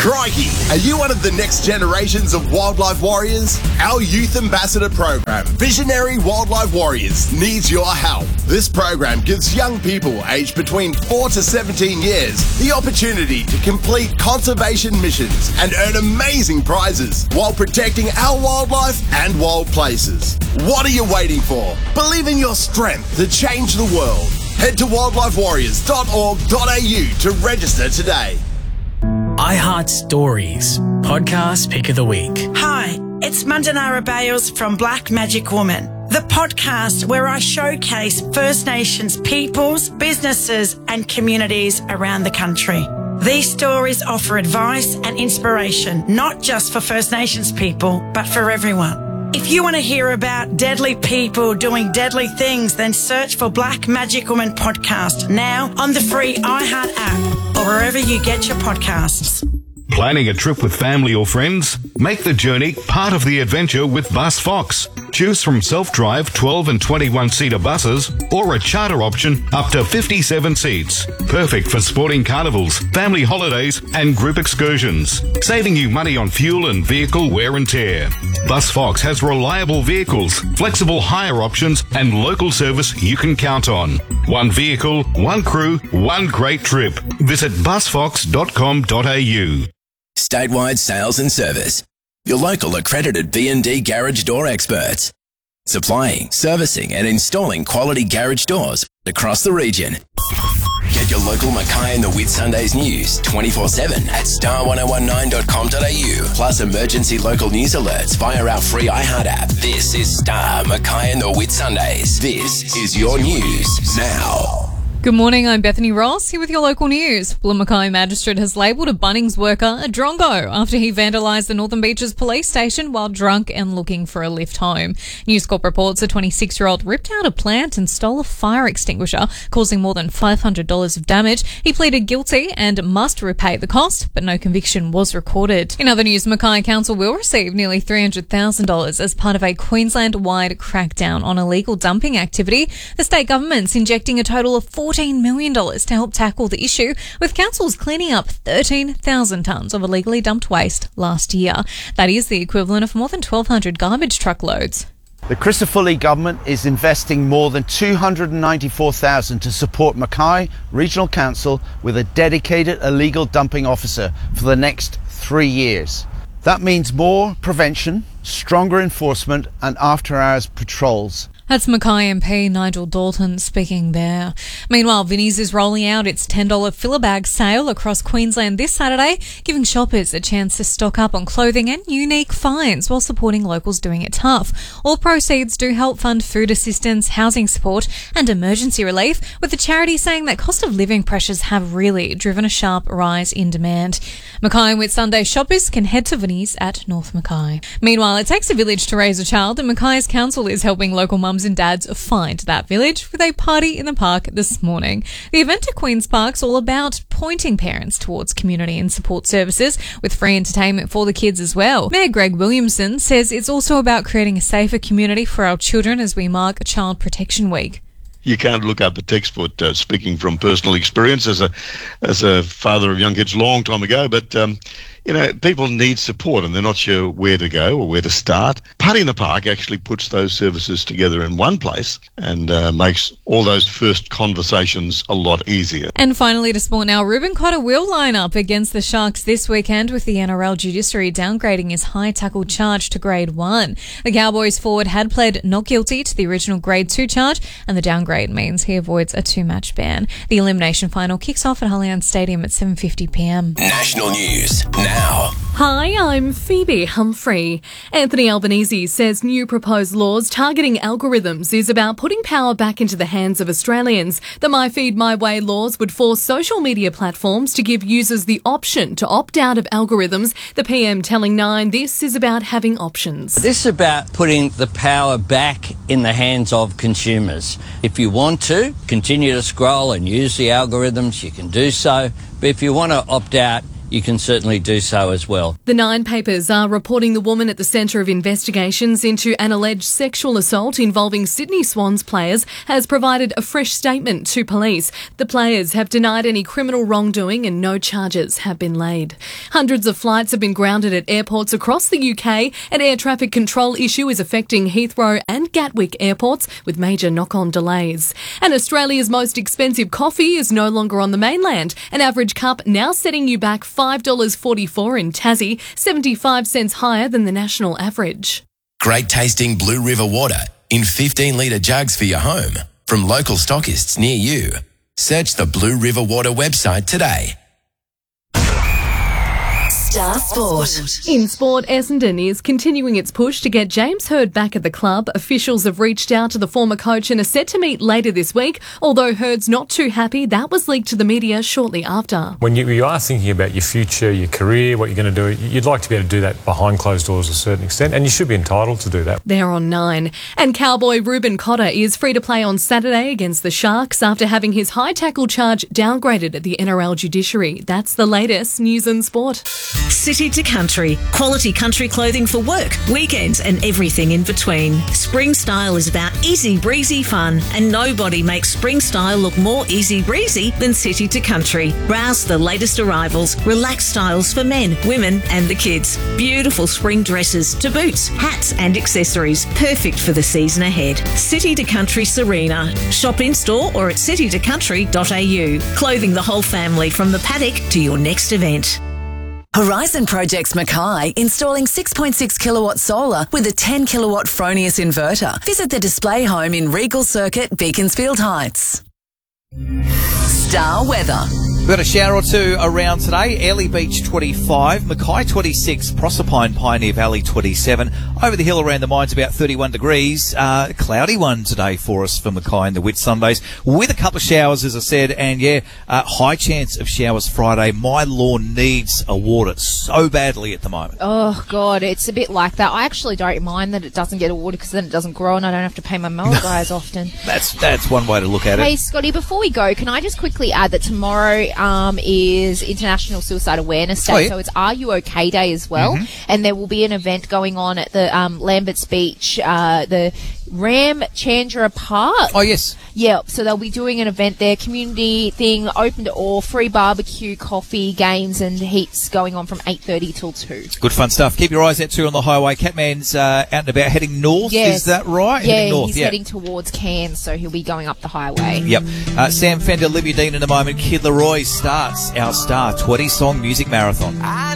Crikey! Are you one of the next generations of wildlife warriors? Our Youth Ambassador program, Visionary Wildlife Warriors, needs your help. This program gives young people aged between 4 to 17 years the opportunity to complete conservation missions and earn amazing prizes while protecting our wildlife and wild places. What are you waiting for? Believe in your strength to change the world. Head to wildlifewarriors.org.au to register today. iHeart Stories, podcast pick of the week. Hi, it's Mandanara Bales from Black Magic Woman, the podcast where I showcase First Nations peoples, businesses and communities around the country. These stories offer advice and inspiration, not just for First Nations people, but for everyone. If you want to hear about deadly people doing deadly things, then search for Black Magic Woman podcast now on the free iHeart app or wherever you get your podcasts. Planning a trip with family or friends? Make the journey part of the adventure with Bus Fox. Choose from self-drive 12 and 21-seater buses or a charter option up to 57 seats. Perfect for sporting carnivals, family holidays and group excursions. Saving you money on fuel and vehicle wear and tear. Bus Fox has reliable vehicles, flexible hire options and local service you can count on. One vehicle, one crew, one great trip. Visit busfox.com.au. Statewide Sales and Service. Your local accredited B&D garage door experts. Supplying, servicing and installing quality garage doors across the region. Get your local Mackay and the Whitsundays news 24/7 at star1019.com.au. Plus emergency local news alerts via our free iHeart app. This is Star Mackay and the Whitsundays. This is your news now. Good morning, I'm Bethany Ross, here with your local news. Blue Mackay magistrate has labelled a Bunnings worker a drongo after he vandalised the Northern Beaches police station while drunk and looking for a lift home. News Corp reports a 26-year-old ripped out a plant and stole a fire extinguisher, causing more than $500 of damage. He pleaded guilty and must repay the cost, but no conviction was recorded. In other news, Mackay Council will receive nearly $300,000 as part of a Queensland-wide crackdown on illegal dumping activity. The state government's injecting a total of $14 million to help tackle the issue, with councils cleaning up 13,000 tonnes of illegally dumped waste last year. That is the equivalent of more than 1,200 garbage truckloads. The Christopher Lee government is investing more than $294,000 to support Mackay Regional Council with a dedicated illegal dumping officer for the next 3 years. That means more prevention, stronger enforcement and after-hours patrols. That's Mackay MP Nigel Dalton speaking there. Meanwhile, Vinnie's is rolling out its $10 filler bag sale across Queensland this Saturday, giving shoppers a chance to stock up on clothing and unique finds while supporting locals doing it tough. All proceeds do help fund food assistance, housing support and emergency relief, with the charity saying that cost of living pressures have really driven a sharp rise in demand. Mackay and Whitsunday shoppers can head to Vinnie's at North Mackay. Meanwhile, it takes a village to raise a child, and Mackay's council is helping local mums and dads find that village with a party in the park this morning. The event at Queen's Park's all about pointing parents towards community and support services, with free entertainment for the kids as well. Mayor Greg Williamson says it's also about creating a safer community for our children as we mark Child Protection Week. You can't look up a textbook, speaking from personal experience as a father of young kids a long time ago, but people need support and they're not sure where to go or where to start. Party in the Park actually puts those services together in one place and makes all those first conversations a lot easier. And finally to sport now, Ruben Cotter will line up against the Sharks this weekend, with the NRL judiciary downgrading his high tackle charge to Grade 1. The Cowboys forward had pled not guilty to the original Grade 2 charge, and the downgrade means he avoids a 2-match ban. The elimination final kicks off at Allianz Stadium at 7:50pm. National news now. Hi, I'm Phoebe Humphrey. Anthony Albanese says new proposed laws targeting algorithms is about putting power back into the hands of Australians. The My Feed My Way laws would force social media platforms to give users the option to opt out of algorithms. The PM telling Nine this is about having options. This is about putting the power back in the hands of consumers. If you want to continue to scroll and use the algorithms, you can do so. But if you want to opt out, you can certainly do so as well. The Nine papers are reporting the woman at the centre of investigations into an alleged sexual assault involving Sydney Swans players has provided a fresh statement to police. The players have denied any criminal wrongdoing and no charges have been laid. Hundreds of flights have been grounded at airports across the UK. An air traffic control issue is affecting Heathrow and Gatwick airports with major knock-on delays. And Australia's most expensive coffee is no longer on the mainland. An average cup now setting you back $5.44 in Tassie, 75 cents higher than the national average. Great tasting Blue River water in 15-litre jugs for your home from local stockists near you. Search the Blue River Water website today. Star Sport. In sport, Essendon is continuing its push to get James Hird back at the club. Officials have reached out to the former coach and are set to meet later this week. Although Hird's not too happy, that was leaked to the media shortly after. When you are thinking about your future, your career, what you're going to do, you'd like to be able to do that behind closed doors to a certain extent, and you should be entitled to do that. They're on 9. And Cowboy Ruben Cotter is free to play on Saturday against the Sharks after having his high tackle charge downgraded at the NRL judiciary. That's the latest news and sport. City to country. Quality country clothing for work, weekends and everything in between. Spring Style is about easy breezy fun, and nobody makes Spring Style look more easy breezy than City to Country. Browse the latest arrivals, relaxed styles for men, women and the kids. Beautiful spring dresses to boots, hats and accessories. Perfect for the season ahead. City to Country Serena. Shop in store or at citytocountry.au. Clothing the whole family from the paddock to your next event. Horizon Projects Mackay installing 6.6 kilowatt solar with a 10 kilowatt Fronius inverter. Visit the display home in Regal Circuit, Beaconsfield Heights. Star weather. We've got a shower or two around today. Airlie Beach 25, Mackay 26, Proserpine Pioneer Valley 27. Over the hill around the mines about 31 degrees. Cloudy one today for us for Mackay and the Whitsundays with a couple of showers, as I said, and high chance of showers Friday. My lawn needs a water so badly at the moment. Oh God, it's a bit like that. I actually don't mind that it doesn't get a water because then it doesn't grow and I don't have to pay my mower guy as often. That's one way to look at it. Hey Scotty, before we go, can I just quickly add that tomorrow is International Suicide Awareness Day, Oh, yeah. so it's Are You OK Day as well, and there will be an event going on at the Lambert's Beach, the Ram Chandra Park. Oh, yes. Yeah, so they'll be doing an event there, community thing, open to all, free barbecue, coffee, games and heaps going on from 8:30 till 2. Good fun stuff. Keep your eyes out too on the highway. Catman's out and about heading north, Yes. is that right? Yeah, Heading north, he's heading towards Cairns, so he'll be going up the highway. Yep. Sam Fender, Olivia Dean in a moment. Kid Leroy starts our Star 20 Song Music Marathon.